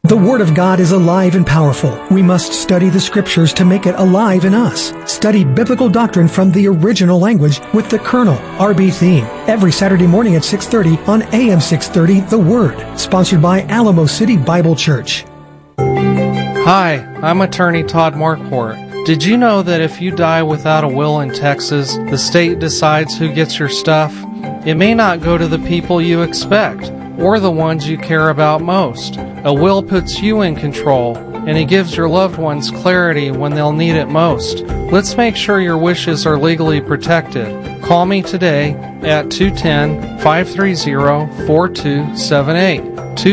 The Word of God is alive and powerful. We must study the Scriptures to make it alive in us. Study biblical doctrine from the original language with the Colonel, R.B. Theme, every Saturday morning at 6:30 on AM 630, The Word. Sponsored by Alamo City Bible Church. Hi, I'm attorney Todd Marquardt. Did you know that if you die without a will in Texas, the state decides who gets your stuff? It may not go to the people you expect, or the ones you care about most. A will puts you in control, and it gives your loved ones clarity when they'll need it most. Let's make sure your wishes are legally protected. Call me today at 210-530-4278.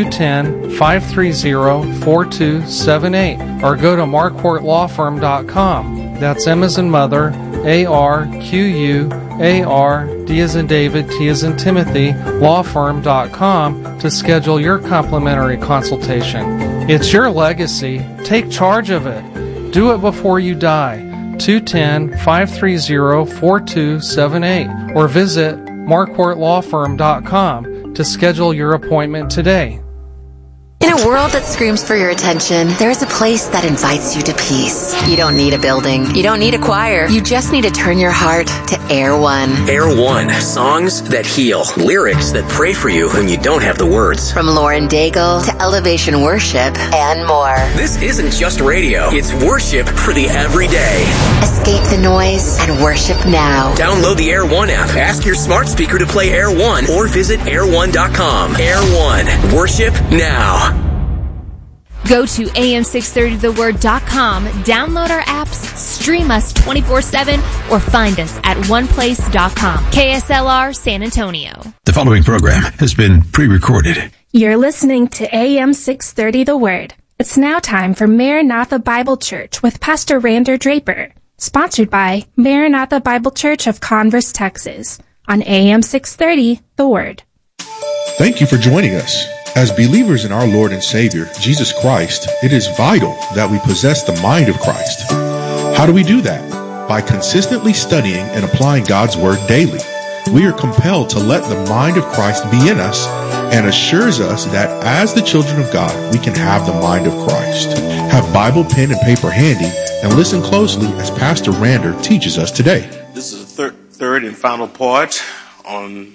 210-530-4278, or go to marquartlawfirm.com. That's M as in mother, A-R-Q-U-A-R, D as in David, T as in Timothy, lawfirm.com to schedule your complimentary consultation. It's your legacy. Take charge of it. Do it before you die. 210-530-4278, or visit marquartlawfirm.com to schedule your appointment today. In a world that screams for your attention, there's a place that invites you to peace. You don't need a building. You don't need a choir. You just need to turn your heart to Air One. Air One. Songs that heal. Lyrics that pray for you when you don't have the words. From Lauren Daigle to Elevation Worship and more. This isn't just radio. It's worship for the everyday. Escape the noise and worship now. Download the Air One app. Ask your smart speaker to play Air One or visit air1.com. Air One. Worship now. Go to am630theword.com, download our apps, stream us 24/7, or find us at oneplace.com. KSLR San Antonio. The following program has been pre-recorded. You're listening to AM 630 The Word. It's now time for Maranatha Bible Church with Pastor Rander Draper, sponsored by Maranatha Bible Church of Converse, Texas, on AM 630 The Word. Thank you for joining us. As believers in our Lord and Savior, Jesus Christ, it is vital that we possess the mind of Christ. How do we do that? By consistently studying and applying God's Word daily. We are compelled to let the mind of Christ be in us and assures us that as the children of God, we can have the mind of Christ. Have Bible, pen, and paper handy and listen closely as Pastor Rander teaches us today. This is the third and final part on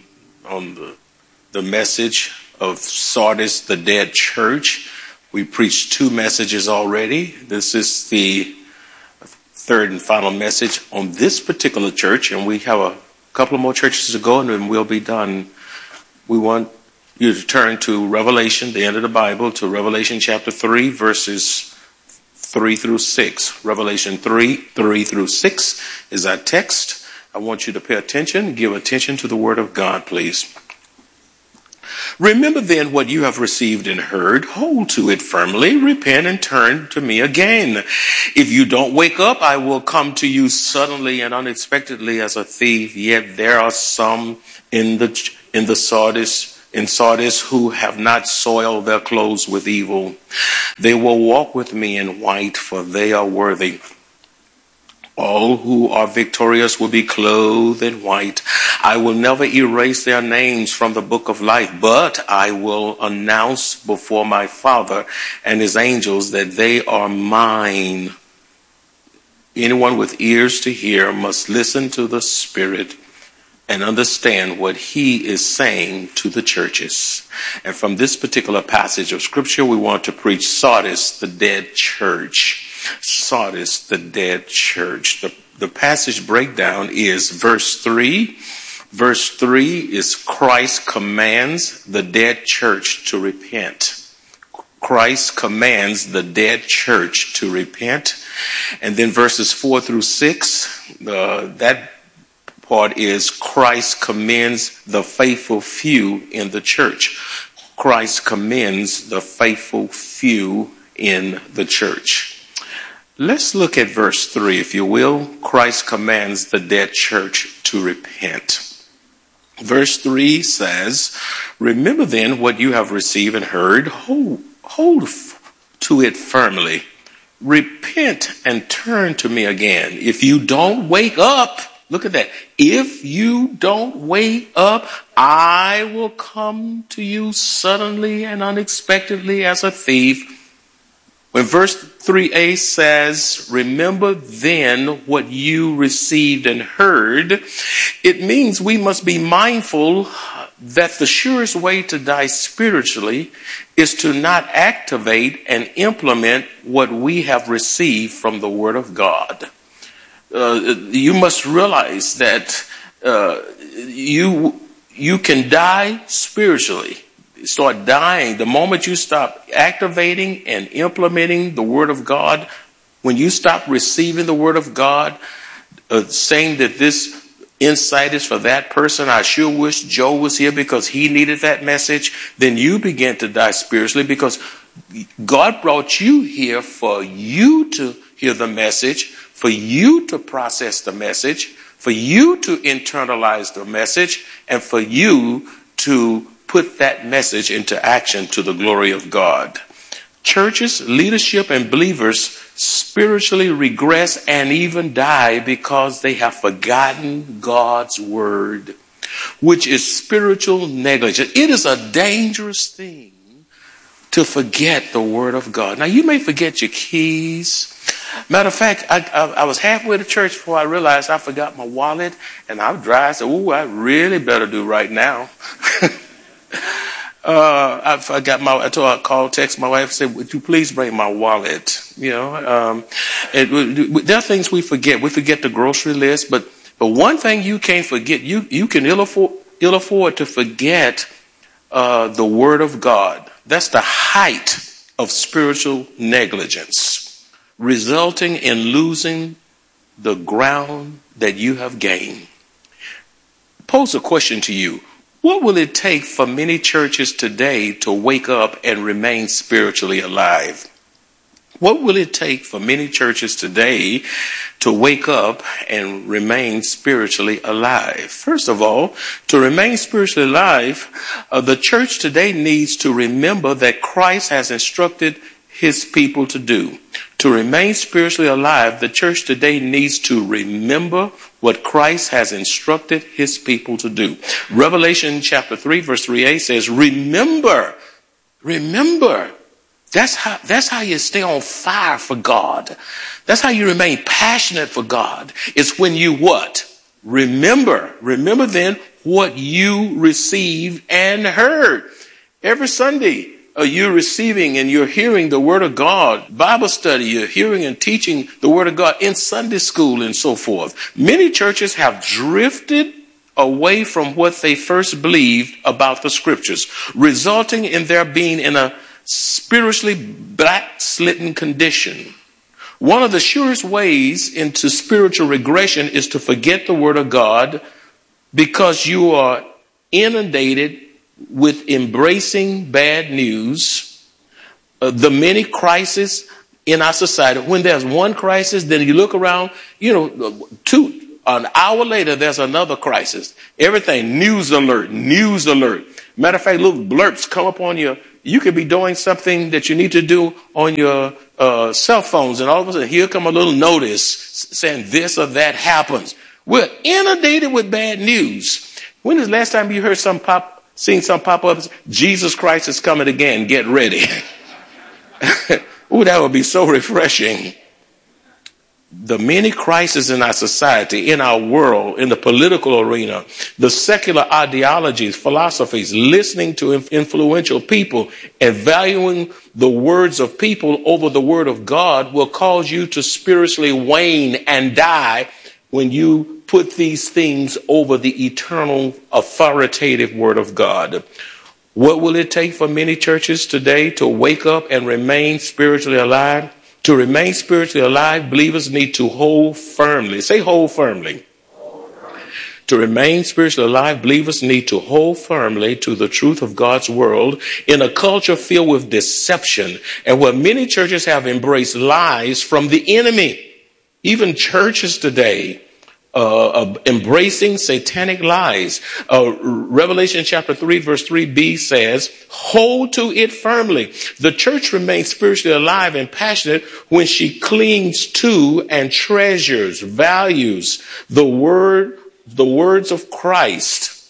the message of Sardis, the dead church. We preached 2 messages already. This is the third and final message on this particular church, and we have a couple of more churches to go, and then we'll be done. We want you to turn to Revelation, the end of the Bible, to Revelation chapter 3, verses 3 through 6. Revelation 3 through 6 is our text. I want you to pay attention, give attention to the Word of God, please. Remember then what you have received and heard. Hold to it firmly. Repent and turn to me again. If you don't wake up, I will come to you suddenly and unexpectedly as a thief. Yet there are some in Sardis who have not soiled their clothes with evil. They will walk with me in white, for they are worthy. All who are victorious will be clothed in white. I will never erase their names from the book of life, but I will announce before my Father and his angels that they are mine. Anyone with ears to hear must listen to the Spirit and understand what he is saying to the churches. And from this particular passage of Scripture, we want to preach Sardis, the dead church. Sardis, the dead church. The passage breakdown is verse 3. Verse 3 is Christ commands the dead church to repent. Christ commands the dead church to repent. And then verses 4 through 6, that part is Christ commends the faithful few in the church. Christ commends the faithful few in the church. Let's look at verse 3, if you will. Christ commands the dead church to repent. Verse 3 says, remember then what you have received and heard. Hold to it firmly. Repent and turn to me again. If you don't wake up, look at that. If you don't wake up, I will come to you suddenly and unexpectedly as a thief. When verse 3a says, remember then what you received and heard, it means we must be mindful that the surest way to die spiritually is to not activate and implement what we have received from the Word of God. You must realize that you can die spiritually. Start dying the moment you stop activating and implementing the Word of God. When you stop receiving the Word of God, saying that this insight is for that person, I sure wish Joe was here because he needed that message, then you begin to die spiritually, because God brought you here for you to hear the message, for you to process the message, for you to internalize the message, and for you to put that message into action to the glory of God. Churches, leadership, and believers spiritually regress and even die because they have forgotten God's word, which is spiritual negligence. It is a dangerous thing to forget the word of God. Now, you may forget your keys. Matter of fact, I was halfway to church before I realized I forgot my wallet, and I was dry. I said, "Ooh, I really better do right now." I called, text my wife, said, "Would you please bring my wallet?" There are things we forget. We forget the grocery list, but one thing you can't forget, you can ill afford to forget the Word of God. That's the height of spiritual negligence, resulting in losing the ground that you have gained. Pose a question to you. What will it take for many churches today to wake up and remain spiritually alive? What will it take for many churches today to wake up and remain spiritually alive? First of all, to remain spiritually alive, the church today needs to remember that Christ has instructed his people to do. To remain spiritually alive, the church today needs to remember what Christ has instructed his people to do. Revelation chapter 3 verse 3a says, remember. That's how you stay on fire for God. That's how you remain passionate for God. It's when you what? Remember. Remember then what you received and heard. Every Sunday, you're receiving and you're hearing the Word of God. Bible study, you're hearing and teaching the Word of God in Sunday school and so forth. Many churches have drifted away from what they first believed about the Scriptures, resulting in their being in a spiritually backslidden condition. One of the surest ways into spiritual regression is to forget the Word of God, because you are inundated with embracing bad news, the many crises in our society. When there's one crisis, then you look around, an hour later, there's another crisis. Everything, news alert. Matter of fact, little blurps come up on you could be doing something that you need to do on your cell phones, and all of a sudden, here come a little notice saying this or that happens. We're inundated with bad news. When is the last time you heard seen some pop up? Jesus Christ is coming again. Get ready. Ooh, that would be so refreshing. The many crises in our society, in our world, in the political arena, the secular ideologies, philosophies, listening to influential people and valuing the words of people over the Word of God will cause you to spiritually wane and die when you put these things over the eternal, authoritative Word of God. What will it take for many churches today to wake up and remain spiritually alive? To remain spiritually alive, believers need to hold firmly. Say hold firmly. To remain spiritually alive, believers need to hold firmly to the truth of God's word in a culture filled with deception, and where many churches have embraced lies from the enemy. Even churches today embracing satanic lies. Revelation chapter 3 verse 3b says, hold to it firmly. The church remains spiritually alive and passionate when she clings to and treasures, values the words of Christ,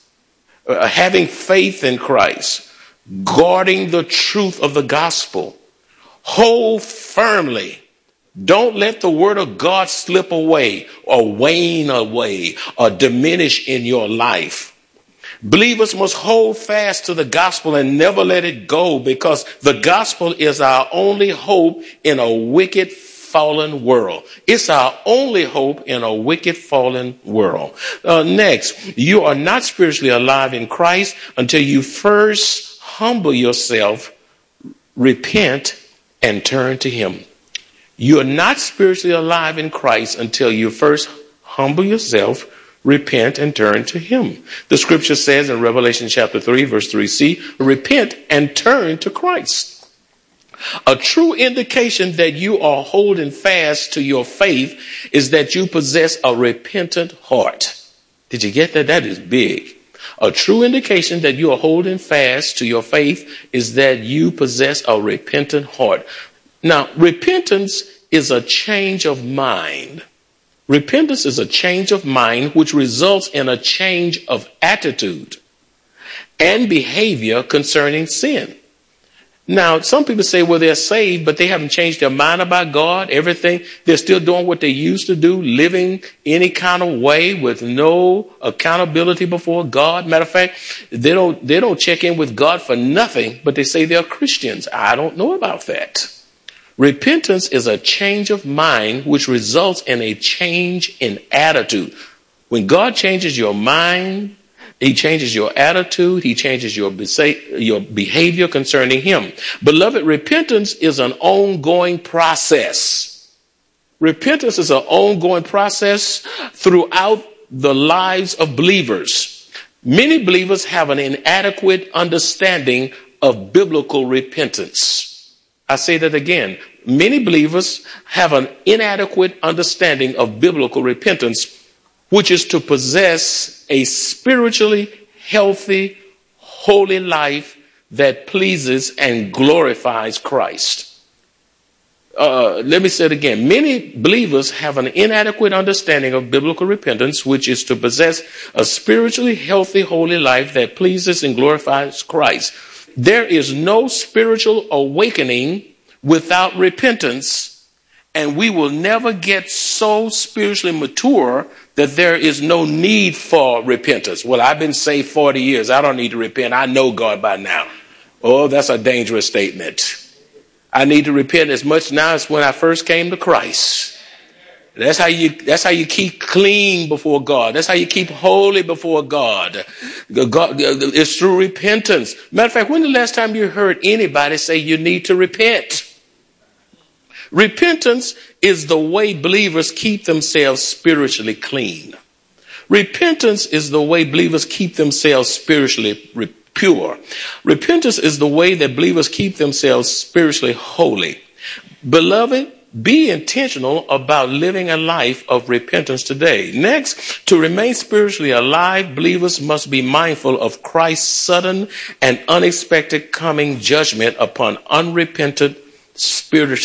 having faith in Christ, guarding the truth of the gospel, Hold firmly. Don't let the word of God slip away or wane away or diminish in your life. Believers must hold fast to the gospel and never let it go, because the gospel is our only hope in a wicked, fallen world. It's our only hope in a wicked, fallen world. Next, you are not spiritually alive in Christ until you first humble yourself, repent, and turn to him. You are not spiritually alive in Christ until you first humble yourself, repent, and turn to him. The scripture says in Revelation chapter 3, verse 3c, repent and turn to Christ. A true indication that you are holding fast to your faith is that you possess a repentant heart. Did you get that? That is big. A true indication that you are holding fast to your faith is that you possess a repentant heart. Now, repentance is a change of mind. Repentance is a change of mind which results in a change of attitude and behavior concerning sin. Now, some people say, well, they're saved, but they haven't changed their mind about God, everything. They're still doing what they used to do, living any kind of way with no accountability before God. Matter of fact, they don't check in with God for nothing, but they say they're Christians. I don't know about that. Repentance is a change of mind which results in a change in attitude. When God changes your mind, he changes your attitude, he changes your behavior concerning him. Beloved, repentance is an ongoing process. Repentance is an ongoing process throughout the lives of believers. Many believers have an inadequate understanding of biblical repentance. I say that again. Many believers have an inadequate understanding of biblical repentance, which is to possess a spiritually healthy, holy life that pleases and glorifies Christ. Let me say it again. Many believers have an inadequate understanding of biblical repentance, which is to possess a spiritually healthy, holy life that pleases and glorifies Christ. There is no spiritual awakening without repentance, and we will never get so spiritually mature that there is no need for repentance. Well, I've been saved 40 years. I don't need to repent. I know God by now. Oh, that's a dangerous statement. I need to repent as much now as when I first came to Christ. That's how you keep clean before God. That's how you keep holy before God. It's through repentance. Matter of fact, when the last time you heard anybody say you need to repent? Repentance is the way believers keep themselves spiritually clean. Repentance is the way believers keep themselves spiritually pure. Repentance is the way that believers keep themselves spiritually holy. Beloved, be intentional about living a life of repentance today. Next, to remain spiritually alive, believers must be mindful of Christ's sudden and unexpected coming judgment upon unrepentant, spiritually